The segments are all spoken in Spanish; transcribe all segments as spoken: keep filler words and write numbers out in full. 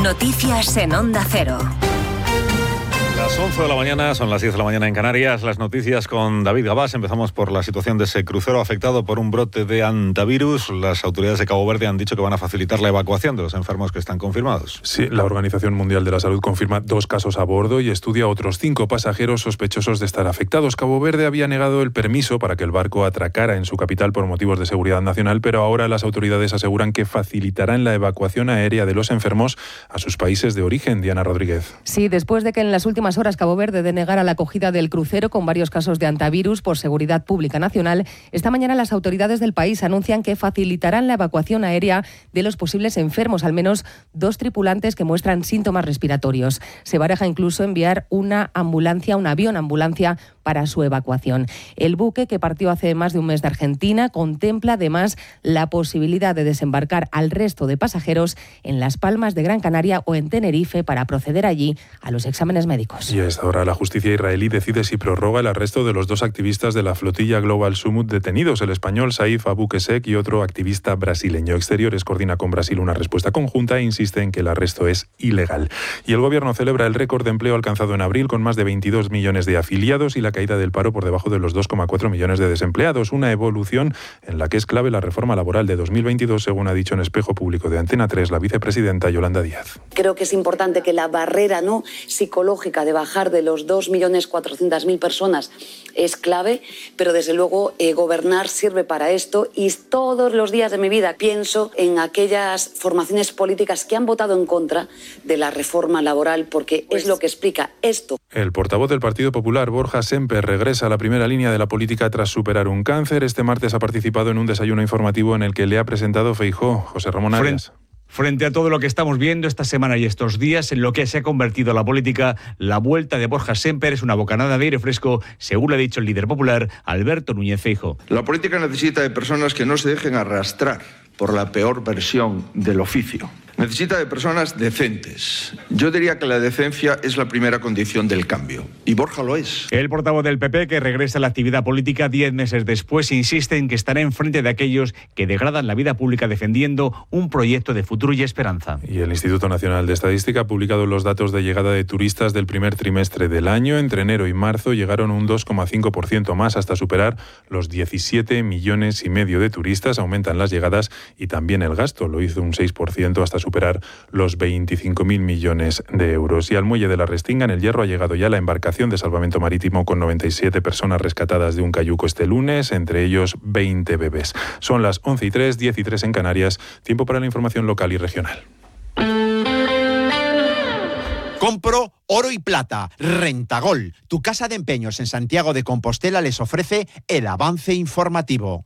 Noticias en Onda Cero. Las once de la mañana, son las diez de la mañana en Canarias. Las noticias con David Gabás. Empezamos por la situación de ese crucero afectado por un brote de hantavirus. Las autoridades de Cabo Verde han dicho que van a facilitar la evacuación de los enfermos que están confirmados. Sí, la Organización Mundial de la Salud confirma dos casos a bordo y estudia otros cinco pasajeros sospechosos de estar afectados. Cabo Verde había negado el permiso para que el barco atracara en su capital por motivos de seguridad nacional, pero ahora las autoridades aseguran que facilitarán la evacuación aérea de los enfermos a sus países de origen. Diana Rodríguez. Sí, después de que en las últimas horas Cabo Verde denegara la acogida del crucero con varios casos de hantavirus por seguridad pública nacional, esta mañana las autoridades del país anuncian que facilitarán la evacuación aérea de los posibles enfermos, al menos dos tripulantes que muestran síntomas respiratorios. Se baraja incluso enviar una ambulancia, un avión ambulancia para su evacuación. El buque, que partió hace más de un mes de Argentina, contempla además la posibilidad de desembarcar al resto de pasajeros en Las Palmas de Gran Canaria o en Tenerife para proceder allí a los exámenes médicos. Y a esta hora la justicia israelí decide si prorroga el arresto de los dos activistas de la flotilla Global Summit detenidos, el español Saif Abukesek y otro activista brasileño. Exteriores coordina con Brasil una respuesta conjunta e insiste en que el arresto es ilegal. Y el gobierno celebra el récord de empleo alcanzado en abril con más de veintidós millones de afiliados y la caída del paro por debajo de los dos coma cuatro millones de desempleados, una evolución en la que es clave la reforma laboral de dos mil veintidós, según ha dicho en Espejo Público de Antena tres la vicepresidenta Yolanda Díaz. Creo que es importante que la barrera no psicológica de bajar de los dos millones cuatrocientas mil personas es clave, pero desde luego eh, gobernar sirve para esto y todos los días de mi vida pienso en aquellas formaciones políticas que han votado en contra de la reforma laboral porque pues es lo que explica esto. El portavoz del Partido Popular, Borja Sémper, regresa a la primera línea de la política tras superar un cáncer. Este martes ha participado en un desayuno informativo en el que le ha presentado Feijóo. José Ramón Arias. Frente a todo lo que estamos viendo esta semana y estos días, en lo que se ha convertido la política, la vuelta de Borja Sémper es una bocanada de aire fresco, según le ha dicho el líder popular, Alberto Núñez Feijóo. La política necesita de personas que no se dejen arrastrar por la peor versión del oficio. Necesita de personas decentes. Yo diría que la decencia es la primera condición del cambio. Y Borja lo es. El portavoz del P P, que regresa a la actividad política diez meses después, insiste en que estará enfrente de aquellos que degradan la vida pública defendiendo un proyecto de futuro y esperanza. Y el Instituto Nacional de Estadística ha publicado los datos de llegada de turistas del primer trimestre del año. Entre enero y marzo llegaron un dos coma cinco por ciento más hasta superar los diecisiete millones y medio de turistas. Aumentan las llegadas y también el gasto. Lo hizo un seis por ciento hasta superar los veinticinco mil millones de euros. Y al muelle de la Restinga, en el Hierro, ha llegado ya la embarcación de salvamento marítimo con noventa y siete personas rescatadas de un cayuco este lunes, entre ellos veinte bebés. Son las once y tres, diez y tres en Canarias. Tiempo para la información local y regional. Compro oro y plata. Rentagol. Tu casa de empeños en Santiago de Compostela les ofrece el avance informativo.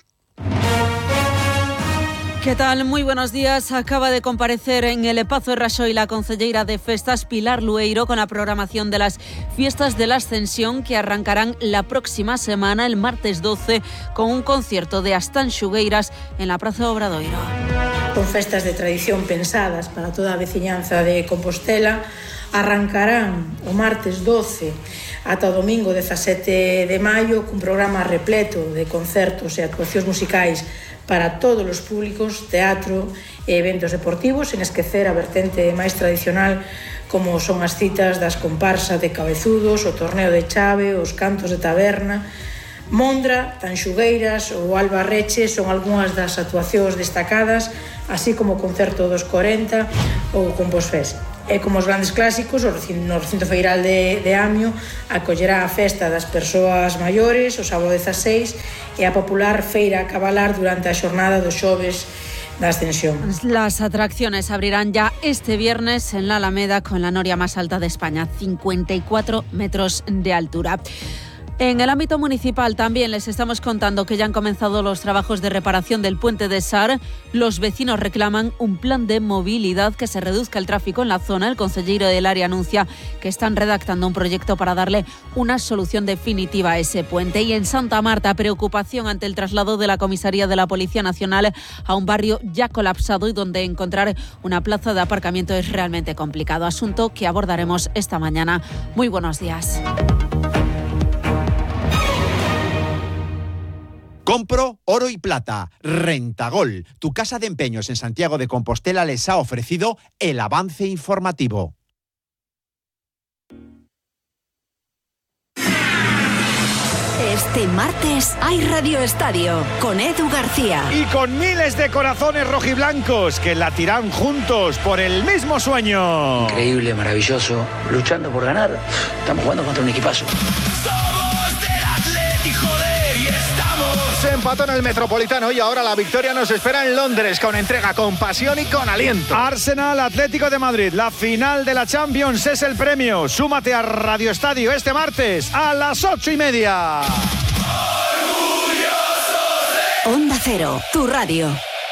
¿Qué tal? Muy buenos días. Acaba de comparecer en el Pazo de Raxoi la concelleira de Festas, Pilar Lueiro, con la programación de las Fiestas de la Ascensión que arrancarán la próxima semana, el martes doce, con un concierto de Astán Xugueiras en la Praza Obradoiro. Con festas de tradición pensadas para toda a veciñanza de Compostela, arrancarán o martes doce ata o domingo dezasete de maio cun programa repleto de concertos e actuacións musicais para todos os públicos, teatro e eventos deportivos, sen esquecer a vertente máis tradicional como son as citas das comparsas de cabezudos, o torneo de chave, os cantos de taberna. Mondra, Tanxugueiras ou Albarreche son algunhas das actuacións destacadas, así como o concerto dos corenta ou Composfest. E como os grandes clásicos, o recinto, no recinto feiral de, de Amio acollerá a festa das persoas maiores o sábado dezaseis e a popular feira a cabalar durante a xornada dos xoves da Ascensión. Las atracciones abrirán ya este viernes en la Alameda con la noria más alta de España, cincuenta y cuatro metros de altura. En el ámbito municipal también les estamos contando que ya han comenzado los trabajos de reparación del puente de Sar. Los vecinos reclaman un plan de movilidad que se reduzca el tráfico en la zona. El concelleiro del área anuncia que están redactando un proyecto para darle una solución definitiva a ese puente. Y en Santa Marta, preocupación ante el traslado de la comisaría de la Policía Nacional a un barrio ya colapsado y donde encontrar una plaza de aparcamiento es realmente complicado. Asunto que abordaremos esta mañana. Muy buenos días. Compro oro y plata. Rentagol, tu casa de empeños en Santiago de Compostela, les ha ofrecido el avance informativo. Este martes hay Radio Estadio con Edu García. Y con miles de corazones rojiblancos que latirán juntos por el mismo sueño. Increíble, maravilloso, luchando por ganar. Estamos jugando contra un equipazo. Somos del Atleti, joder, y estamos. Se empató en el Metropolitano y ahora la victoria nos espera en Londres con entrega, con pasión y con aliento. Arsenal Atlético de Madrid, la final de la Champions es el premio. Súmate a Radio Estadio este martes a las ocho y media. Onda Cero, tu radio.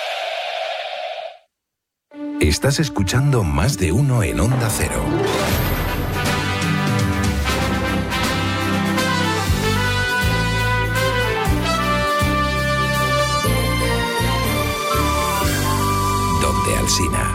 Estás escuchando Más de Uno en Onda Cero. Donde Alsina.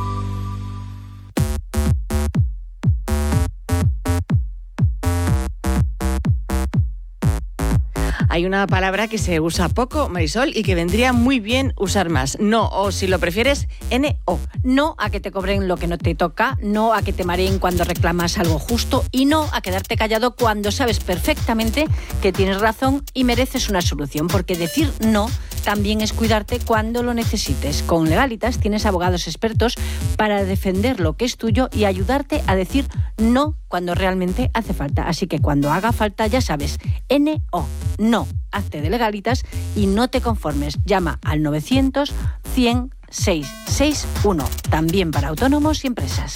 Hay una palabra que se usa poco, Marisol, y que vendría muy bien usar más. No, o si lo prefieres, N O. No a que te cobren lo que no te toca, no a que te mareen cuando reclamas algo justo y no a quedarte callado cuando sabes perfectamente que tienes razón y mereces una solución. Porque decir no también es cuidarte cuando lo necesites. Con Legalitas tienes abogados expertos para defender lo que es tuyo y ayudarte a decir no cuando realmente hace falta. Así que cuando haga falta, ya sabes, N O, no. Hazte de Legalitas y no te conformes. Llama al novecientos cien seiscientos sesenta y uno. También para autónomos y empresas.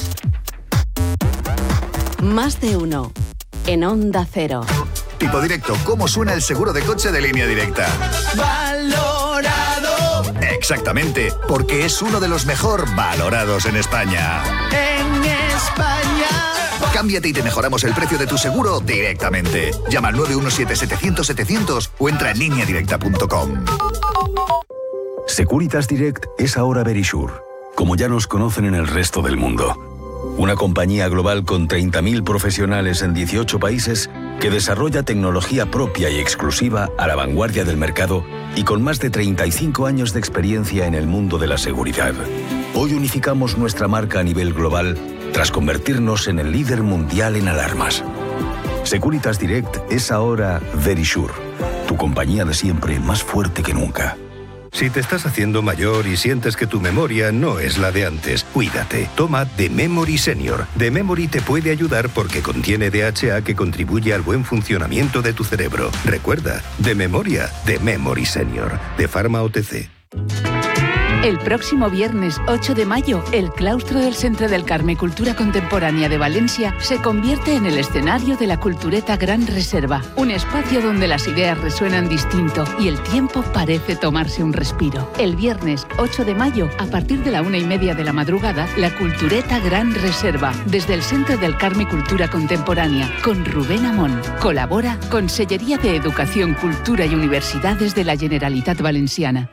Más de uno en Onda Cero. Tipo directo, ¿cómo suena el seguro de coche de Línea Directa? ¡Valorado! Exactamente, porque es uno de los mejor valorados en España. En España. Cámbiate y te mejoramos el precio de tu seguro directamente. Llama al nueve uno siete setecientos setecientos o entra en línea directa punto com. Securitas Direct es ahora Verisure, como ya nos conocen en el resto del mundo. Una compañía global con treinta mil profesionales en dieciocho países que desarrolla tecnología propia y exclusiva a la vanguardia del mercado y con más de treinta y cinco años de experiencia en el mundo de la seguridad. Hoy unificamos nuestra marca a nivel global tras convertirnos en el líder mundial en alarmas. Securitas Direct es ahora Verisure, tu compañía de siempre más fuerte que nunca. Si te estás haciendo mayor y sientes que tu memoria no es la de antes, cuídate. Toma The Memory Senior. The Memory te puede ayudar porque contiene D H A que contribuye al buen funcionamiento de tu cerebro. Recuerda, de memoria, The Memory Senior, de Pharma O T C. El próximo viernes ocho de mayo, el claustro del Centre del Carme Cultura Contemporánea de Valencia se convierte en el escenario de la Cultureta Gran Reserva, un espacio donde las ideas resuenan distinto y el tiempo parece tomarse un respiro. El viernes ocho de mayo, a partir de la una y media de la madrugada, la Cultureta Gran Reserva, desde el Centre del Carme Cultura Contemporánea, con Rubén Amón. Colabora Consellería de Educación, Cultura y Universidades de la Generalitat Valenciana.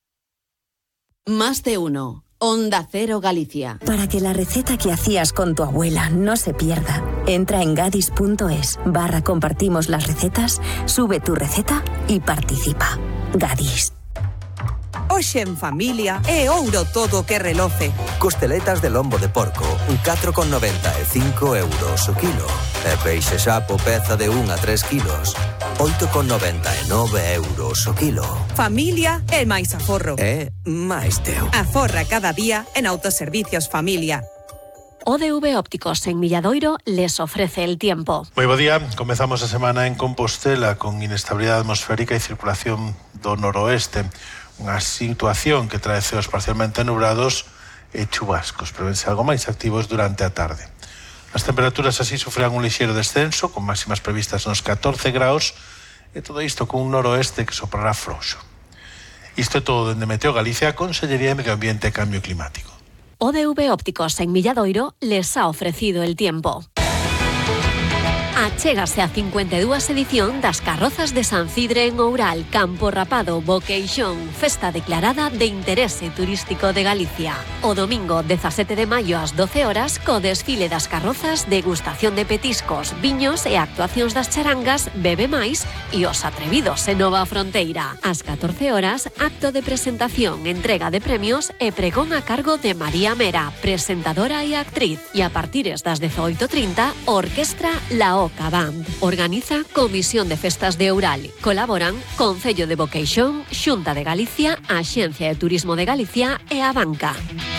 Más de uno. Onda Cero Galicia. Para que la receta que hacías con tu abuela no se pierda, entra en gadis punto es barra compartimos las recetas, sube tu receta y participa. Gadis. Hoxe en familia é ouro todo que reloce. Costeletas de lombo de porco, catro con noventa e cinco euros o kilo. E peixe xapo peza de un a tres kilos, oito con noventa e nove euros o kilo. Familia é máis aforro. É máis teu. Aforra cada día en Autoservicios Familia. O D V Ópticos en Milladoiro les ofrece el tiempo. Moi bo día, comezamos a semana en Compostela con inestabilidade atmosférica e circulación do noroeste. Unha situación que trae ceos parcialmente nubrados e chubascos, pero vense algo máis activos durante a tarde. As temperaturas así sufrirán un lixeiro descenso, con máximas previstas nos catorce graus, e todo isto con un noroeste que soprará frouxo. Isto é todo dende Meteo Galicia, Consellería de Medio Ambiente e Cambio Climático. O D V Ópticos en Milladoiro les ha ofrecido el tiempo. Achégase a cincuenta e dúas edición das Carrozas de San Cidre en Oural, Campo Rapado, Boqueixón, festa declarada de interese turístico de Galicia. O domingo dezasete de maio ás doce horas, co desfile das carrozas, degustación de petiscos, viños e actuacións das charangas, Bebe Máis e Os Atrevidos en Nova Fronteira. Ás catorce horas, acto de presentación, entrega de premios e pregón a cargo de María Mera, presentadora e actriz. E a partires das dezoito e trinta, Orquestra La Oca Band. Organiza Comisión de Festas de Oural. Colaboran Concello de Boqueixón, Xunta de Galicia, Axencia de Turismo de Galicia e a Banca.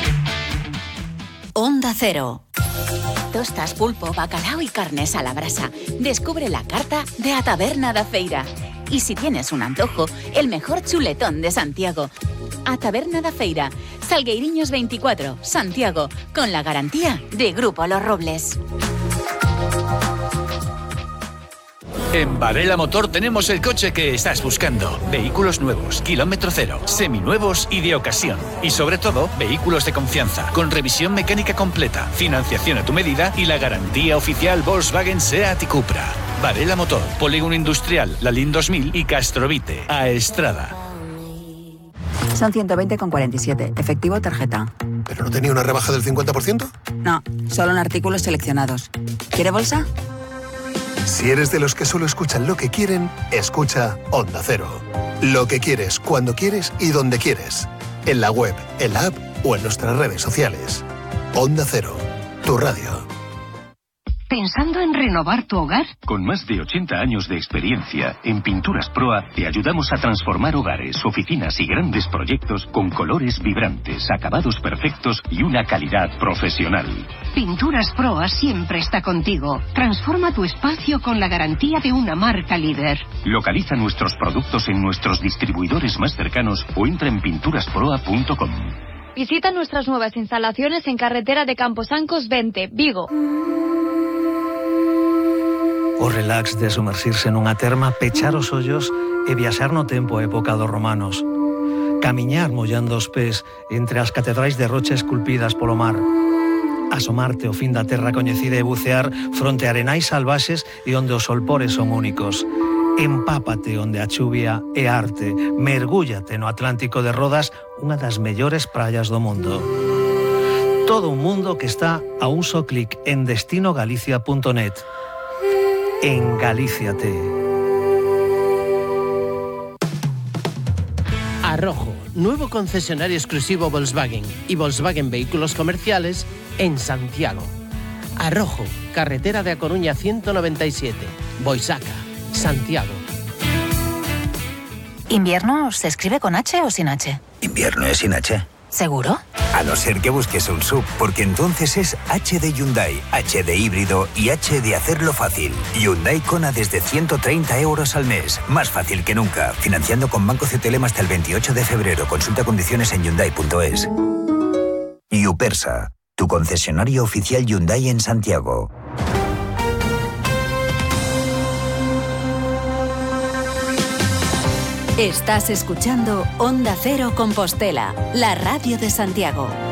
Onda Cero. Tostas, pulpo, bacalao y carnes a la brasa. Descubre la carta de A Taberna da Feira. Y si tienes un antojo, el mejor chuletón de Santiago. A Taberna da Feira, Salgueiriños veinticuatro, Santiago, con la garantía de Grupo Los Robles. En Varela Motor tenemos el coche que estás buscando. Vehículos nuevos, kilómetro cero, seminuevos y de ocasión. Y sobre todo, vehículos de confianza, con revisión mecánica completa, financiación a tu medida y la garantía oficial Volkswagen, Seat y Cupra. Varela Motor, Polígono Industrial, Lalín dos mil y Castrovite, a Estrada. Son ciento veinte con cuarenta y siete, efectivo tarjeta. ¿Pero no tenía una rebaja del cincuenta por ciento? No, solo en artículos seleccionados. ¿Quiere bolsa? Si eres de los que solo escuchan lo que quieren, escucha Onda Cero. Lo que quieres, cuando quieres y donde quieres. En la web, en la app o en nuestras redes sociales. Onda Cero, tu radio. ¿Pensando en renovar tu hogar? Con más de ochenta años de experiencia, en Pinturas Proa te ayudamos a transformar hogares, oficinas y grandes proyectos con colores vibrantes, acabados perfectos y una calidad profesional. Pinturas Proa siempre está contigo. Transforma tu espacio con la garantía de una marca líder. Localiza nuestros productos en nuestros distribuidores más cercanos o entra en pinturas proa punto com. Visita nuestras nuevas instalaciones en carretera de Camposancos veinte, Vigo. O relax de sumerxirse nunha terma, pechar os ollos e viaxar no tempo a época dos romanos. Camiñar mollando os pés entre as catedrais de rocha esculpidas polo mar. Asomarte ao fin da terra coñecida e bucear fronte a arenais salvaxes e onde os solpores son únicos. Empápate onde a chuvia é arte. Mergúllate no Atlántico de Rodas, unha das mellores praias do mundo. Todo un mundo que está a un só clic en destino galicia punto net. En Galíciate. Arrojo, nuevo concesionario exclusivo Volkswagen y Volkswagen Vehículos Comerciales en Santiago. Arrojo, carretera de A Coruña ciento noventa y siete, Boisaca, Santiago. ¿Invierno se escribe con H o sin H? Invierno es sin H. ¿Seguro? A no ser que busques un sub, porque entonces es H de Hyundai, H de híbrido y H de hacerlo fácil. Hyundai Kona desde ciento treinta euros al mes. Más fácil que nunca. Financiando con Banco C T L M hasta el veintiocho de febrero. Consulta condiciones en hyundai punto es. Yupersa, tu concesionario oficial Hyundai en Santiago. Estás escuchando Onda Cero Compostela, la radio de Santiago.